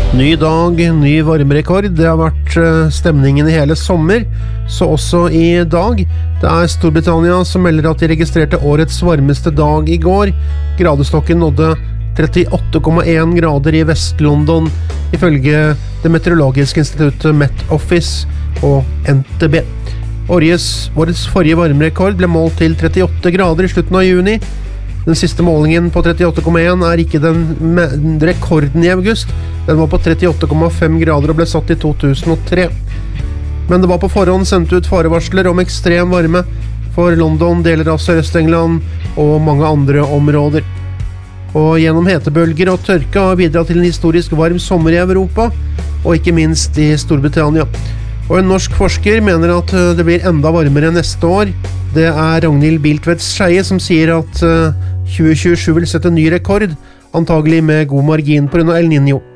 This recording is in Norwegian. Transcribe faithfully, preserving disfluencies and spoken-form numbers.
Ny dag, ny varmerekord. Det har vært stemningen i hele sommer, så også i dag. Det er Storbritannia som melder at de registrerte årets varmeste dag i går. Gradestokken nådde trettiåtte komma en grader i Vest-London, ifølge det meteorologiske instituttet Met Office og N T B. Årets, årets forrige varmerekord ble målt til trettiåtte grader i slutten av juni. Den siste målingen på trettiåtte komma en er ikke den rekorden i august. Den var på trettiåtte komma fem grader og ble satt i to tusen og tre. Men det var på forhånd sendt ut farevarsler om ekstrem varme for London, deler av Sørøst-England og mange andre områder. Og gjennom hetebølger og tørke har bidratt til en historisk varm sommer i Europa, og ikke minst i Storbritannia. Og en norsk forsker mener at det blir enda varmere neste år. Det er Ragnhild Biltvedts Skeie som sier at tjue tjuesju vil sette ny rekord, antagelig med god margin på grunn av El Niño.